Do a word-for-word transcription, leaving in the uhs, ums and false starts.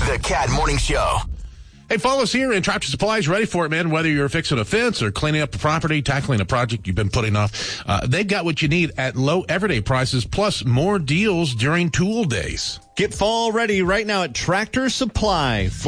The Cat Morning Show. Hey, follow us here, and Tractor Supply is ready for it, man. Whether you're fixing a fence or cleaning up a property, tackling a project you've been putting off, uh, they've got what you need at low everyday prices, plus more deals during tool days. Get fall ready right now at Tractor Supply.